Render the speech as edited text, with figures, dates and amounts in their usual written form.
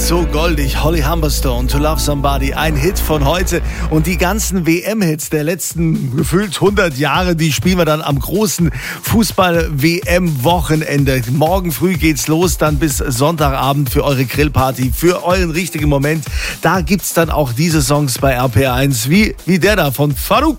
So goldig, Holly Humberstone, To Love Somebody, ein Hit von heute. Und die ganzen WM-Hits der letzten gefühlt 100 Jahre, die spielen wir dann am großen Fußball-WM-Wochenende. Morgen früh geht's los, dann bis Sonntagabend für eure Grillparty, für euren richtigen Moment. Da gibt's dann auch diese Songs bei RPR1, wie der da von Farouk.